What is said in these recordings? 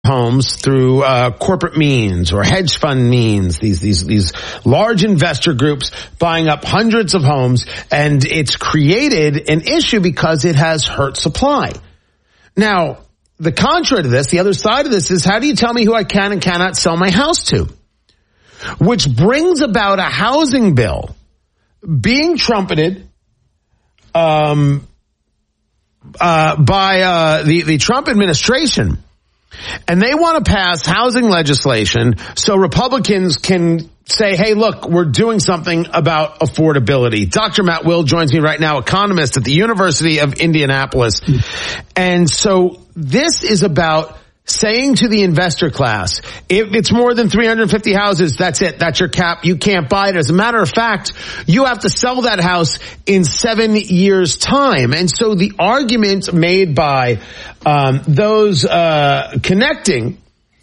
homes through corporate means or hedge fund means, these large investor groups buying up hundreds of homes, and it's created an issue because it has hurt supply. Now, the contrary to this, the other side of this is, how do you tell me who I can and cannot sell my house to? Which brings about a housing bill being trumpeted by the Trump administration. And they want to pass housing legislation so Republicans can say, hey, look, we're doing something about affordability. Dr. Matt Will joins me right now, economist at the University of Indianapolis. And so this is about saying to the investor class, if it's more than 350 houses, that's it. That's your cap. You can't buy it. As a matter of fact, you have to sell that house in 7 years' time. And so the argument made by those connecting,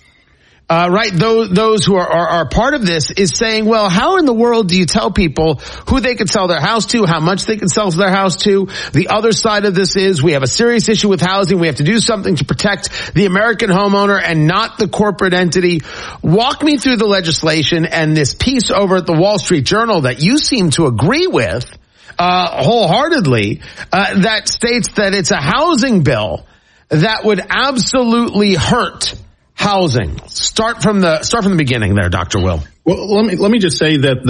those who are part of this is saying, well, how in the world do you tell people who they can sell their house to, how much they can sell their house to? The other side of this is we have a serious issue with housing. We have to do something to protect the American homeowner and not the corporate entity. Walk me through the legislation and this piece over at the Wall Street Journal that you seem to agree with wholeheartedly, that states that it's a housing bill that would absolutely hurt housing. Start from the beginning there, Dr. Will. Well, let me just say that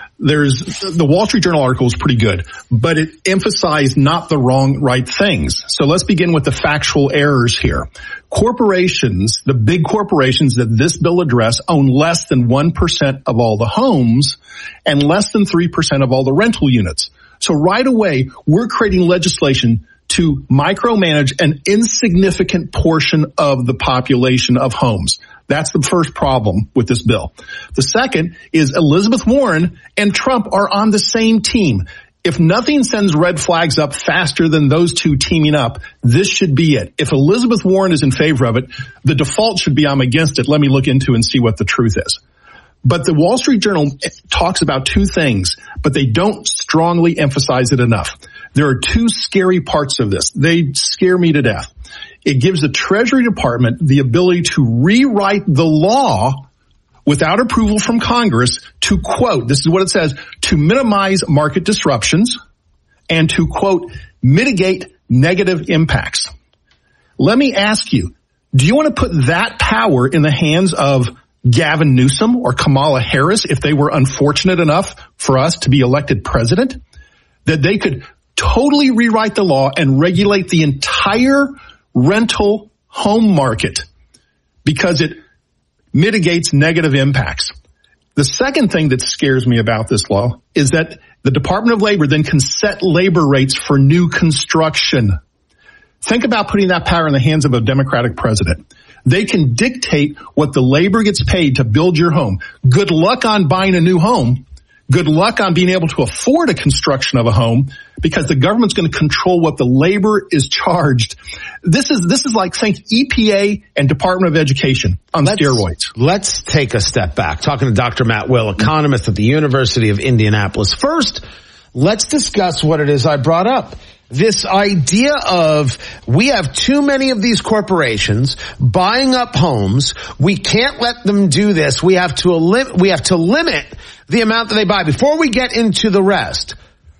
the Wall Street Journal article is pretty good, but it emphasized not the right things. So let's begin with the factual errors here. Corporations, the big corporations that this bill address, own less than 1% of all the homes and less than 3% of all the rental units. So right away, we're creating legislation to micromanage an insignificant portion of the population of homes. That's the first problem with this bill. The second is Elizabeth Warren and Trump are on the same team. If nothing sends red flags up faster than those two teaming up, this should be it. If Elizabeth Warren is in favor of it, the default should be I'm against it. Let me look into and see what the truth is. But the Wall Street Journal talks about two things, but they don't strongly emphasize it enough. There are two scary parts of this. They scare me to death. It gives the Treasury Department the ability to rewrite the law without approval from Congress to, quote, this is what it says, to minimize market disruptions and to, quote, mitigate negative impacts. Let me ask you, do you want to put that power in the hands of Gavin Newsom or Kamala Harris if they were unfortunate enough for us to be elected president? That they could totally rewrite the law and regulate the entire rental home market because it mitigates negative impacts. The second thing that scares me about this law is that the Department of Labor then can set labor rates for new construction. Think about putting that power in the hands of a Democratic president. They can dictate what the labor gets paid to build your home. Good luck on buying a new home. Good luck on being able to afford a construction of a home because the government's going to control what the labor is charged. This is like, think EPA and Department of Education on steroids. Let's take a step back. Talking to Dr. Matt Will, economist at the University of Indianapolis. First, let's discuss what it is I brought up. This idea of we have too many of these corporations buying up homes. We can't let them do this. We have to limit the amount that they buy. Before we get into the rest,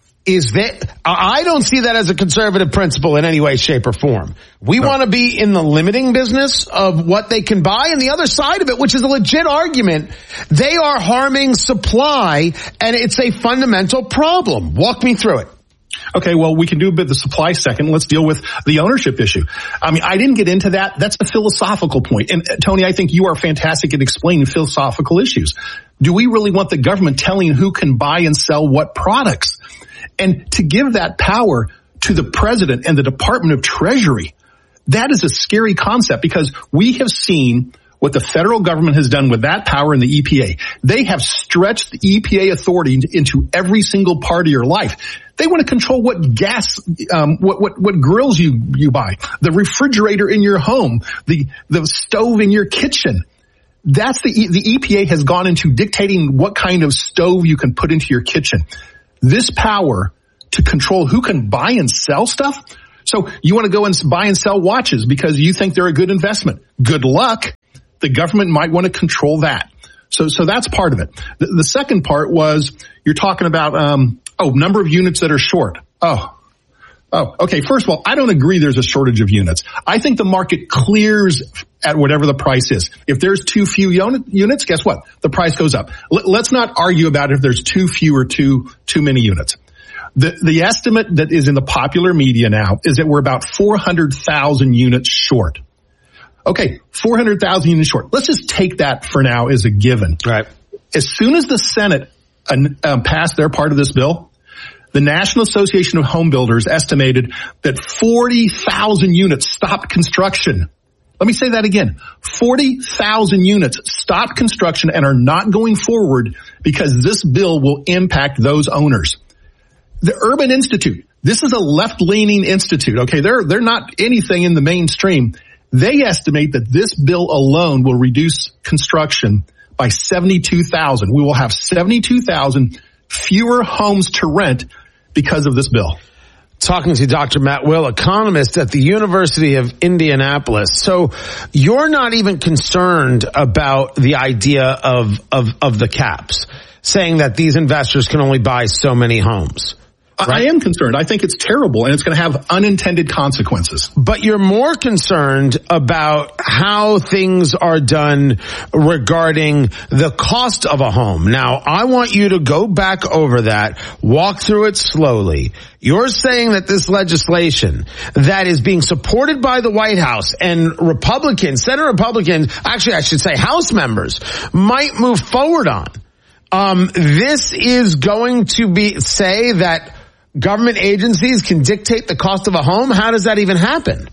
I don't see that as a conservative principle in any way, shape, or form. We want to be in the limiting business of what they can buy, and the other side of it, which is a legit argument, they are harming supply, and it's a fundamental problem. Walk me through it. Okay, well, we can do a bit of the supply second. Let's deal with the ownership issue. I mean, I didn't get into that. That's a philosophical point. And Tony, I think you are fantastic at explaining philosophical issues. Do we really want the government telling who can buy and sell what products? And to give that power to the president and the Department of Treasury, that is a scary concept because we have seen what the federal government has done with that power in the EPA. They have stretched the EPA authority into every single part of your life. They want to control what gas, what grills you buy, the refrigerator in your home, the stove in your kitchen. That's the EPA has gone into dictating what kind of stove you can put into your kitchen. This power to control who can buy and sell stuff. So you want to go and buy and sell watches because you think they're a good investment. Good luck. The government might want to control that. So that's part of it. The second part was you're talking about, number of units that are short. Okay. First of all, I don't agree there's a shortage of units. I think the market clears at whatever the price is. If there's too few units, guess what? The price goes up. Let's not argue about if there's too few or too many units. The estimate that is in the popular media now is that we're about 400,000 units short. Okay, 400,000 units short. Let's just take that for now as a given. Right. As soon as the Senate passed their part of this bill, the National Association of Home Builders estimated that 40,000 units stopped construction. Let me say that again. 40,000 units stopped construction and are not going forward because this bill will impact those owners. The Urban Institute, this is a left-leaning institute, okay? They're not anything in the mainstream. They estimate that this bill alone will reduce construction by 72,000. We will have 72,000 fewer homes to rent because of this bill. Talking to Dr. Matt Will, economist at the University of Indianapolis. So you're not even concerned about the idea of the caps, saying that these investors can only buy so many homes. Right? I am concerned. I think it's terrible and it's going to have unintended consequences. But you're more concerned about how things are done regarding the cost of a home. Now, I want you to go back over that, walk through it slowly. You're saying that this legislation that is being supported by the White House and Republicans, Senate Republicans, actually I should say House members, might move forward on. This is going to say that government agencies can dictate the cost of a home? How does that even happen?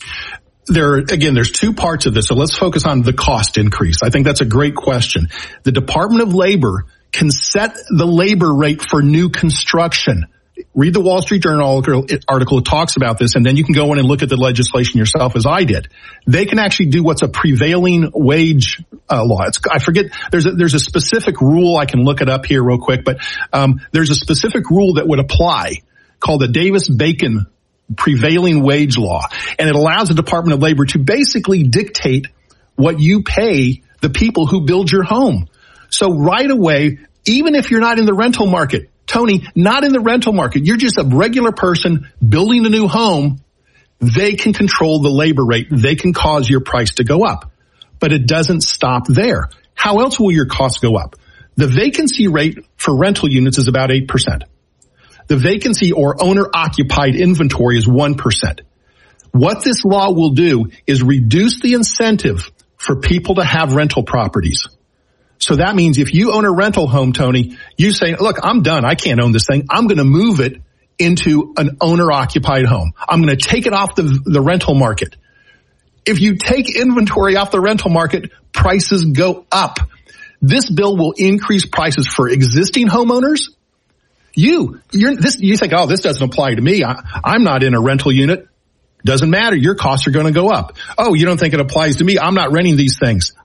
There's two parts of this. So let's focus on the cost increase. I think that's a great question. The Department of Labor can set the labor rate for new construction. Read the Wall Street Journal article. It talks about this, and then you can go in and look at the legislation yourself, as I did. They can actually do what's a prevailing wage law. I forget. There's a specific rule. I can look it up here real quick, but there's a specific rule that would apply called the Davis-Bacon prevailing wage law, and it allows the Department of Labor to basically dictate what you pay the people who build your home. So right away, even if you're not in the rental market, Tony, not in the rental market, you're just a regular person building a new home, they can control the labor rate. They can cause your price to go up. But it doesn't stop there. How else will your costs go up? The vacancy rate for rental units is about 8%. The vacancy or owner-occupied inventory is 1%. What this law will do is reduce the incentive for people to have rental properties. So that means if you own a rental home, Tony, you say, look, I'm done. I can't own this thing. I'm going to move it into an owner-occupied home. I'm going to take it off the rental market. If you take inventory off the rental market, prices go up. This bill will increase prices for existing homeowners. You think, oh, this doesn't apply to me. I'm not in a rental unit. Doesn't matter. Your costs are going to go up. Oh, you don't think it applies to me? I'm not renting these things.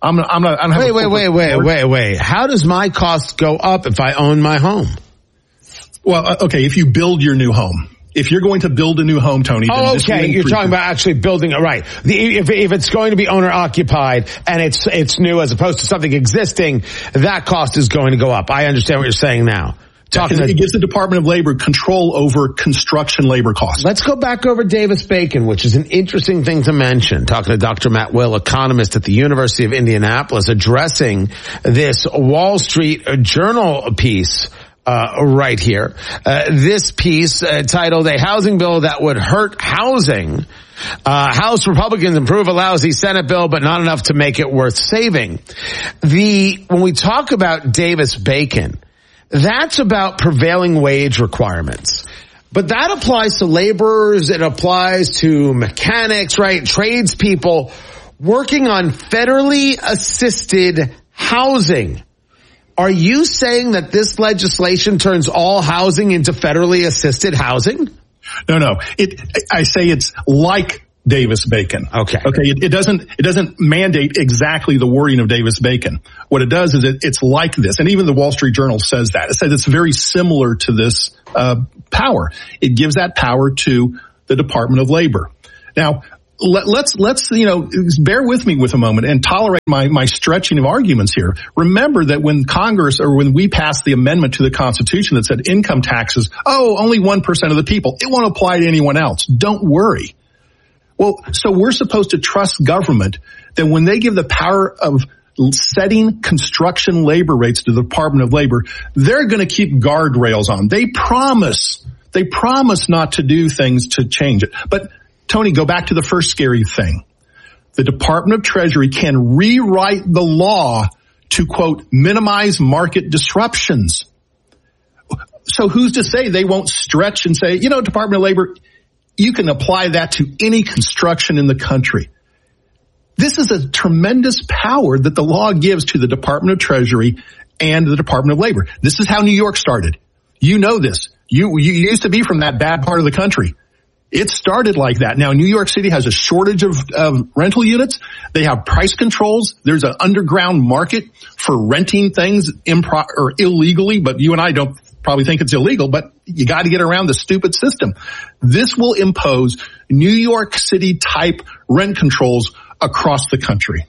Wait. How does my costs go up if I own my home? Well, okay. If you build your new home, if you're going to build a new home, Tony. Oh, okay. You're talking about actually building it, right? If it's going to be owner occupied and it's new as opposed to something existing, that cost is going to go up. I understand what you're saying now. It gives the Department of Labor control over construction labor costs. Let's go back over Davis-Bacon, which is an interesting thing to mention. Talking to Dr. Matt Will, economist at the University of Indianapolis, addressing this Wall Street Journal piece right here. This piece titled "A Housing Bill That Would Hurt Housing." House Republicans improve a lousy Senate bill, but not enough to make it worth saving. When we talk about Davis-Bacon, that's about prevailing wage requirements. But that applies to laborers. It applies to mechanics, right? Tradespeople working on federally assisted housing. Are you saying that this legislation turns all housing into federally assisted housing? No. I say it's like Davis-Bacon. Okay. It doesn't mandate exactly the wording of Davis-Bacon. What it does is it's like this. And even the Wall Street Journal says that. It says it's very similar to this, power. It gives that power to the Department of Labor. Now, let's bear with me with a moment and tolerate my stretching of arguments here. Remember that when Congress, or when we passed the amendment to the Constitution that said income taxes, only 1% of the people, it won't apply to anyone else. Don't worry. Well, so we're supposed to trust government that when they give the power of setting construction labor rates to the Department of Labor, they're going to keep guardrails on. They promise not to do things to change it. But Tony, go back to the first scary thing. The Department of Treasury can rewrite the law to, quote, minimize market disruptions. So who's to say they won't stretch and say, Department of Labor, you can apply that to any construction in the country. This is a tremendous power that the law gives to the Department of Treasury and the Department of Labor. This is how New York started. You know this. You used to be from that bad part of the country. It started like that. Now, New York City has a shortage of rental units. They have price controls. There's an underground market for renting things illegally, but you and I don't probably think it's illegal, but you got to get around the stupid system. This will impose New York City type rent controls across the country.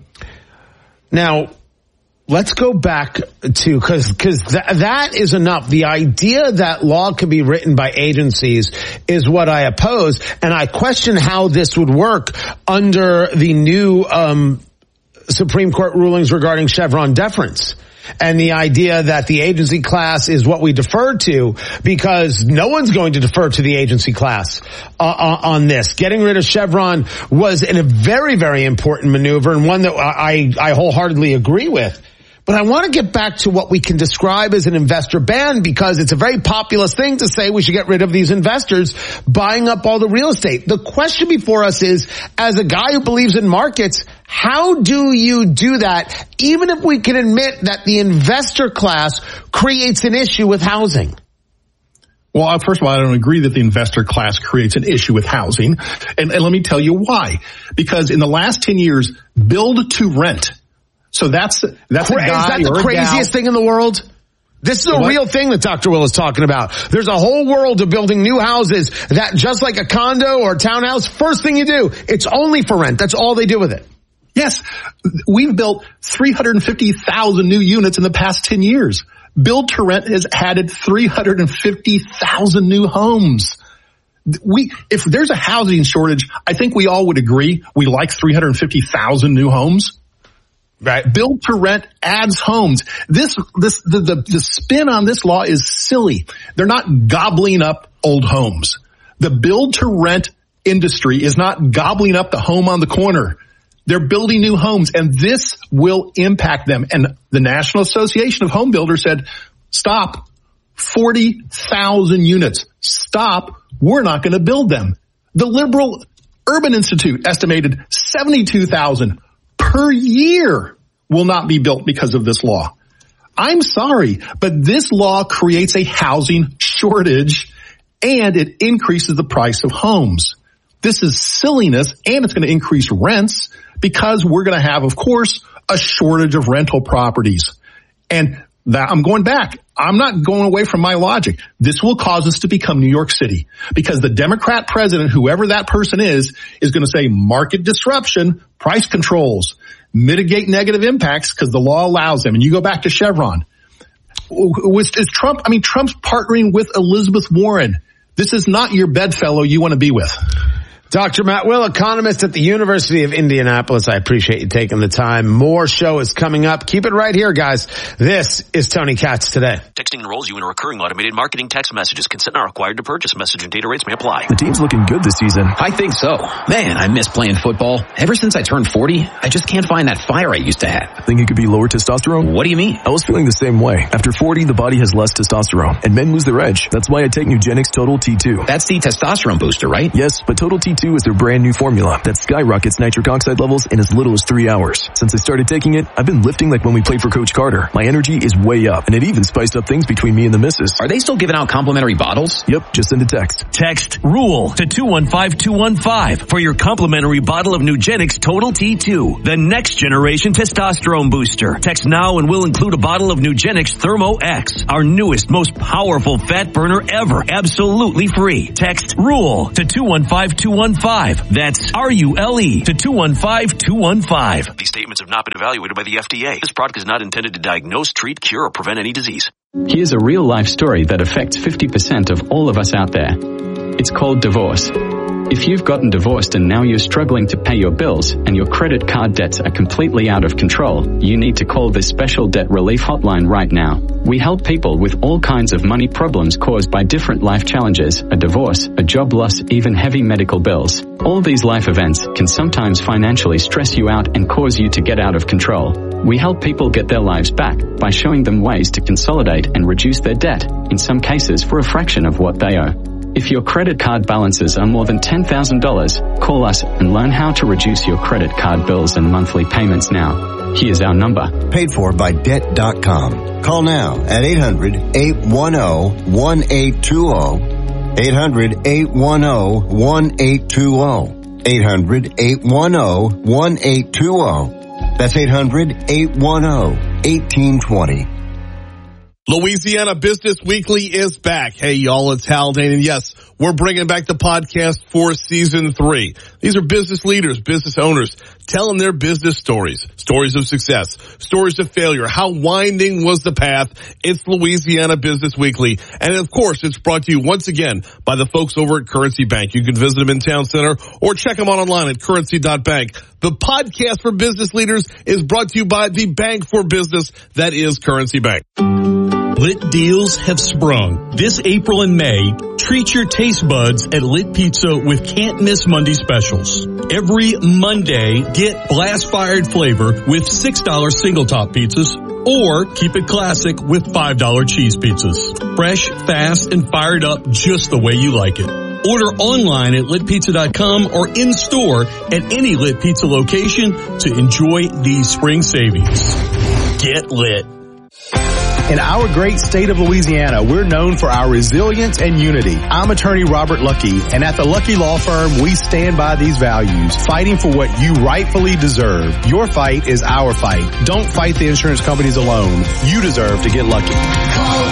Now, let's go back to, because that is enough. The idea that law can be written by agencies is what I oppose, and I question how this would work under the new Supreme Court rulings regarding Chevron deference. And the idea that the agency class is what we defer to, because no one's going to defer to the agency class on this. Getting rid of Chevron was a very, very important maneuver, and one that I wholeheartedly agree with. But I want to get back to what we can describe as an investor ban, because it's a very populist thing to say we should get rid of these investors buying up all the real estate. The question before us is, as a guy who believes in markets, how do you do that, even if we can admit that the investor class creates an issue with housing? Well, first of all, I don't agree that the investor class creates an issue with housing. And let me tell you why. Because in the last 10 years, build to rent. So that's a guy. Is that the craziest thing in the world? This is a real thing that Dr. Will is talking about. There's a whole world of building new houses that, just like a condo or a townhouse, first thing you do, it's only for rent. That's all they do with it. Yes. We've built 350,000 new units in the past 10 years. Build to rent has added 350,000 new homes. If there's a housing shortage, I think we all would agree we like 350,000 new homes. Right. Build to rent adds homes. The spin on this law is silly. They're not gobbling up old homes. The build to rent industry is not gobbling up the home on the corner. They're building new homes, and this will impact them. And the National Association of Home Builders said, stop. 40,000 units. Stop. We're not going to build them. The Liberal Urban Institute estimated 72,000 per year will not be built because of this law. I'm sorry, but this law creates a housing shortage, and it increases the price of homes. This is silliness, and it's going to increase rents because we're going to have, of course, a shortage of rental properties. And that, I'm going back. I'm not going away from my logic. This will cause us to become New York City, because the Democrat president, whoever that person is going to say market disruption, price controls, mitigate negative impacts because the law allows them. And you go back to Chevron. Is Trump, Trump's partnering with Elizabeth Warren. This is not your bedfellow you want to be with. Dr. Matt Will, economist at the University of Indianapolis. I appreciate you taking the time. More show is coming up. Keep it right here, guys. This is Tony Katz Today. Texting enrolls you in a recurring automated marketing text messages. Consent not required to purchase. Message and data rates may apply. The team's looking good this season. I think so. Man, I miss playing football. Ever since I turned 40, I just can't find that fire I used to have. Think it could be lower testosterone? What do you mean? I was feeling the same way. After 40, the body has less testosterone, and men lose their edge. That's why I take Nugenix Total T2. That's the testosterone booster, right? Yes, but Total T2 T2 is their brand new formula that skyrockets nitric oxide levels in as little as 3 hours. Since I started taking it, I've been lifting like when we played for Coach Carter. My energy is way up, and it even spiced up things between me and the missus. Are they still giving out complimentary bottles? Yep, just send a text. Text RULE to 215-215 for your complimentary bottle of Nugenix Total T2, the next generation testosterone booster. Text now and we'll include a bottle of Nugenix Thermo X, our newest, most powerful fat burner ever, absolutely free. Text RULE to 215-215. That's RULE to 215-215. These statements have not been evaluated by the FDA. This product is not intended to diagnose, treat, cure, or prevent any disease. Here's a real-life story that affects 50% of all of us out there. It's called divorce. If you've gotten divorced and now you're struggling to pay your bills and your credit card debts are completely out of control, you need to call this special debt relief hotline right now. We help people with all kinds of money problems caused by different life challenges, a divorce, a job loss, even heavy medical bills. All these life events can sometimes financially stress you out and cause you to get out of control. We help people get their lives back by showing them ways to consolidate and reduce their debt, in some cases for a fraction of what they owe. If your credit card balances are more than $10,000, call us and learn how to reduce your credit card bills and monthly payments now. Here's our number. Paid for by Debt.com. Call now at 800-810-1820. 800-810-1820. 800-810-1820. That's 800-810-1820. Louisiana Business Weekly is back. Hey, y'all, it's Haldane, and yes, we're bringing back the podcast for season 3. These are business leaders, business owners, telling their business stories, stories of success, stories of failure. How winding was the path? It's Louisiana Business Weekly, and of course, it's brought to you once again by the folks over at Currency Bank. You can visit them in Town Center or check them out online at currency.bank. The podcast for business leaders is brought to you by the bank for business that is Currency Bank. Lit deals have sprung. This April and May, treat your taste buds at Lit Pizza with can't miss Monday specials. Every Monday, get blast fired flavor with $6 single top pizzas, or keep it classic with $5 cheese pizzas. Fresh, fast, and fired up just the way you like it. Order online at litpizza.com or in store at any Lit Pizza location to enjoy these spring savings. Get lit. In our great state of Louisiana, we're known for our resilience and unity. I'm attorney Robert Lucky, and at the Lucky Law Firm, we stand by these values, fighting for what you rightfully deserve. Your fight is our fight. Don't fight the insurance companies alone. You deserve to get lucky. Call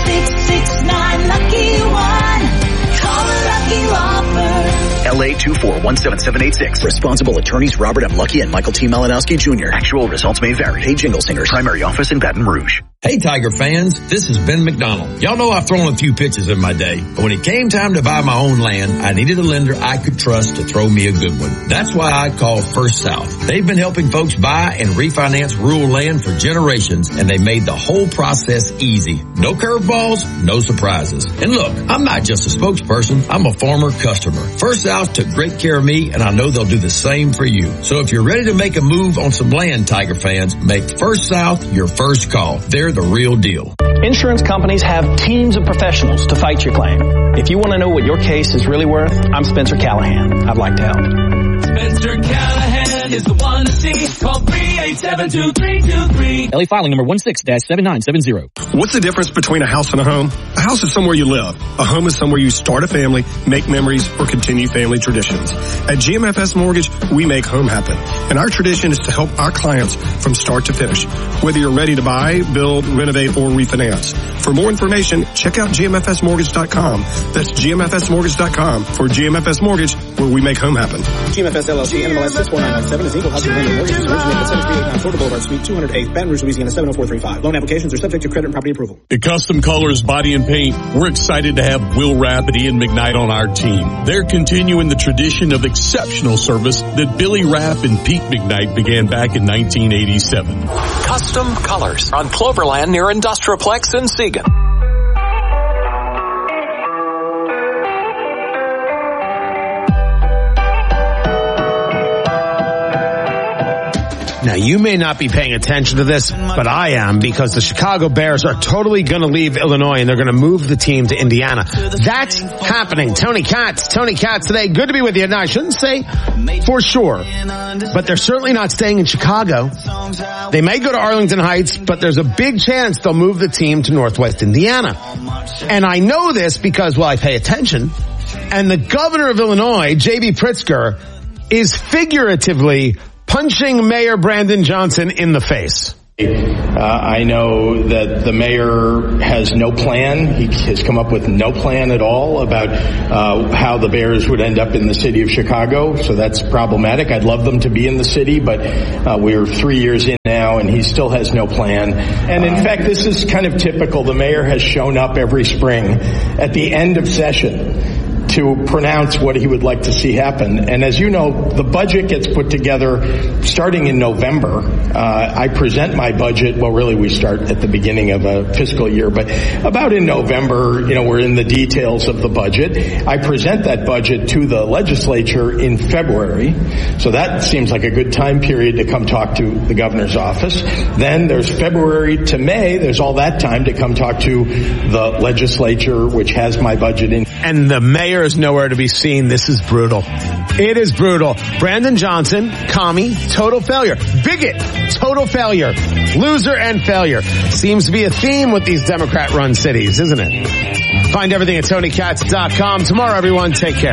866-9-LUCKY-1. Call the Lucky Law Firm. LA 2417786. Responsible attorneys Robert M. Lucky and Michael T. Malinowski Jr. Actual results may vary. Hey, Jingle Singers. Primary office in Baton Rouge. Hey, Tiger fans, this is Ben McDonald. Y'all know I've thrown a few pitches in my day, but when it came time to buy my own land, I needed a lender I could trust to throw me a good one. That's why I called First South. They've been helping folks buy and refinance rural land for generations, and they made the whole process easy. No curveballs, no surprises. And look, I'm not just a spokesperson, I'm a former customer. First South took great care of me, and I know they'll do the same for you. So if you're ready to make a move on some land, Tiger fans, make First South your first call. They're the real deal. Insurance companies have teams of professionals to fight your claim. If you want to know what your case is really worth, I'm Spencer Callahan. I'd like to help. Spencer Callahan is the one to see. Call 387-2323. LA filing number 16-7970. What's the difference between a house and a home? A house is somewhere you live. A home is somewhere you start a family, make memories, or continue family traditions. At GMFS Mortgage, we make home happen. And our tradition is to help our clients from start to finish. Whether you're ready to buy, build, renovate, or refinance. For more information, check out GMFSmortgage.com. That's GMFSmortgage.com for GMFS Mortgage, where we make home happen. GMFS LLC, NMLS 64997 is equal housing lender. Mortgage is originated at 7389 Florida Boulevard, Suite 208, Baton Rouge, Louisiana 70435. Loan applications are subject to credit and property approval. At Custom Colors Body and Paint, we're excited to have Will Rapp and Ian McKnight on our team. They're continuing the tradition of exceptional service that Billy Rapp and Pete McKnight began back in 1987. Custom Colors on Cloverland near Industrialplex in Seagan. Now, you may not be paying attention to this, but I am, because the Chicago Bears are totally going to leave Illinois and they're going to move the team to Indiana. That's happening. Tony Katz today. Good to be with you. Now, I shouldn't say for sure, but they're certainly not staying in Chicago. They may go to Arlington Heights, but there's a big chance they'll move the team to Northwest Indiana. And I know this because, well, I pay attention. And the governor of Illinois, J.B. Pritzker, is figuratively punching Mayor Brandon Johnson in the face. I know that the mayor has no plan. He has come up with no plan at all about how the Bears would end up in the city of Chicago. So that's problematic. I'd love them to be in the city, but we're 3 years in now and he still has no plan. And in fact, this is kind of typical. The mayor has shown up every spring at the end of session to pronounce what he would like to see happen. And as you know, the budget gets put together starting in November. I present my budget, well, really we start at the beginning of a fiscal year, but about in November, we're in the details of the budget. I present that budget to the legislature in February. So that seems like a good time period to come talk to the governor's office. Then there's February to May. There's all that time to come talk to the legislature, which has my budget in. And the mayor is nowhere to be seen. This is brutal. It is brutal. Brandon Johnson, commie, total failure. Bigot, total failure. Loser and failure. Seems to be a theme with these Democrat-run cities, isn't it? Find everything at TonyKatz.com. Tomorrow, everyone, take care.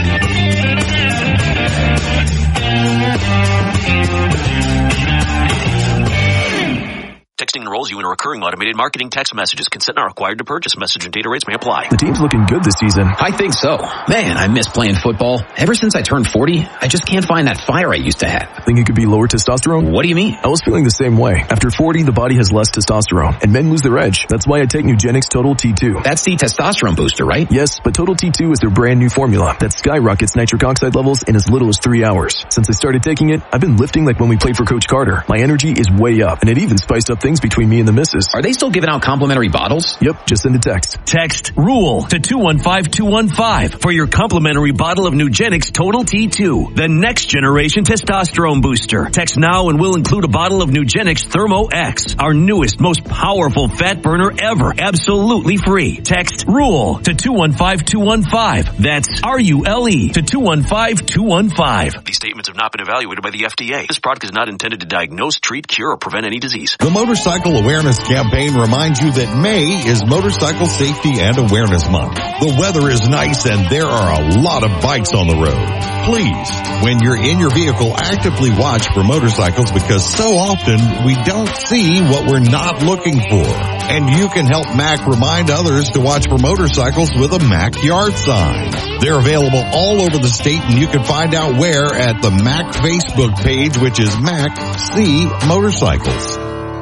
Texting enrolls you in a recurring automated marketing text messages. Consent not required to purchase. Message and data rates may apply. The team's looking good this season. I think so. Man, I miss playing football. Ever since I turned 40, I just can't find that fire I used to have. Think it could be lower testosterone? What do you mean? I was feeling the same way. After 40, the body has less testosterone, and men lose their edge. That's why I take Nugenix Total T2. That's the testosterone booster, right? Yes, but Total T2 is their brand new formula that skyrockets nitric oxide levels in as little as 3 hours. Since I started taking it, I've been lifting like when we played for Coach Carter. My energy is way up, and it even spiced up things between me and the missus. Are they still giving out complimentary bottles? Yep, just send a text. Text RULE to 215-215 for your complimentary bottle of Nugenix Total T2, the next generation testosterone booster. Text now and we'll include a bottle of Nugenix Thermo X, our newest, most powerful fat burner ever, absolutely free. Text RULE to 215-215. That's RULE to 215-215. These statements have not been evaluated by the FDA. This product is not intended to diagnose, treat, cure, or prevent any disease. The Motorcycle Awareness Campaign reminds you that May is Motorcycle Safety and Awareness Month. The weather is nice and there are a lot of bikes on the road. Please, when you're in your vehicle, actively watch for motorcycles because so often we don't see what we're not looking for. And you can help MAC remind others to watch for motorcycles with a MAC yard sign. They're available all over the state and you can find out where at the MAC Facebook page, which is MAC C Motorcycles.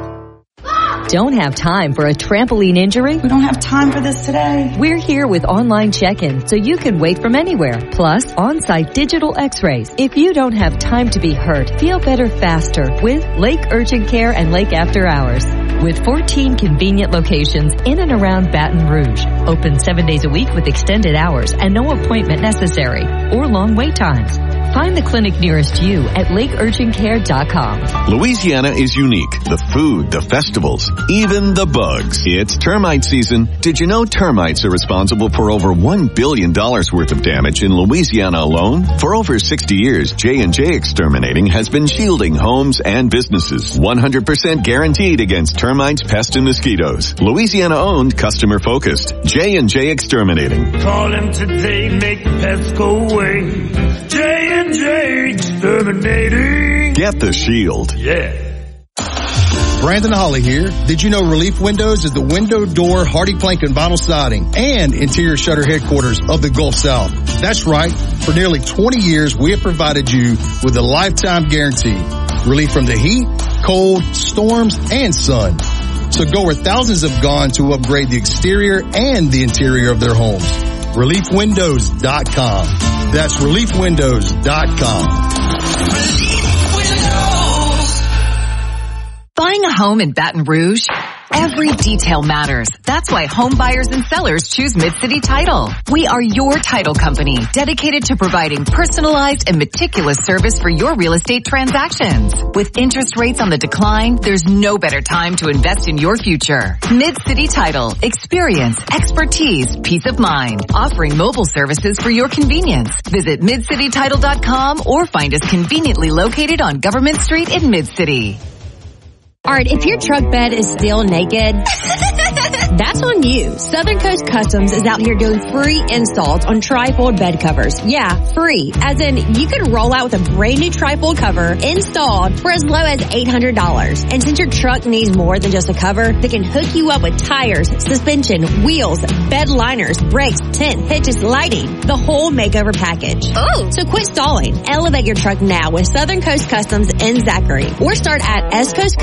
Don't have time for a trampoline injury? We don't have time for this today. We're here with online check-in, so you can wait from anywhere. Plus, on-site digital x-rays. If you don't have time to be hurt, feel better faster with Lake Urgent Care and Lake After Hours. With 14 convenient locations in and around Baton Rouge. Open 7 days a week with extended hours and no appointment necessary or long wait times. Find the clinic nearest you at lakeurgentcare.com. Louisiana is unique. The food, the festivals, even the bugs. It's termite season. Did you know termites are responsible for over $1 billion worth of damage in Louisiana alone? For over 60 years, J&J Exterminating has been shielding homes and businesses. 100% guaranteed against termites, pests, and mosquitoes. Louisiana owned, customer focused. J&J Exterminating. Call him today, make the pests go away. J&J Exterminating. Get the shield. Yeah. Brandon Holly here. Did you know Relief Windows is the window, door, hardy plank, and vinyl siding and interior shutter headquarters of the Gulf South? That's right. For nearly 20 years, we have provided you with a lifetime guarantee. Relief from the heat, cold, storms, and sun. So go where thousands have gone to upgrade the exterior and the interior of their homes. ReliefWindows.com. That's ReliefWindows.com. Buying a home in Baton Rouge? Every detail matters. That's why home buyers and sellers choose Mid-City Title. We are your title company, dedicated to providing personalized and meticulous service for your real estate transactions. With interest rates on the decline, there's no better time to invest in your future. Mid-City Title. Experience, expertise, peace of mind. Offering mobile services for your convenience. Visit MidCityTitle.com or find us conveniently located on Government Street in Mid-City. Alright, if your truck bed is still naked, that's on you. Southern Coast Customs is out here doing free installs on trifold bed covers. Yeah, free. As in, you can roll out with a brand new trifold cover installed for as low as $800. And since your truck needs more than just a cover, they can hook you up with tires, suspension, wheels, bed liners, brakes, tent, hitches, lighting, the whole makeover package. Oh! So quit stalling. Elevate your truck now with Southern Coast Customs in Zachary. Or start at